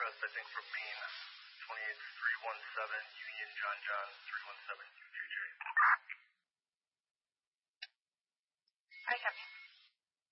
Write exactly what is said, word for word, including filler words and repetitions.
address, I think, from Maine, twenty-eight three one seven Union John John three one seven